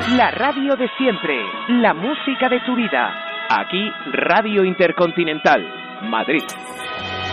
La radio de siempre, la música de tu vida. Aquí, Radio Intercontinental, Madrid.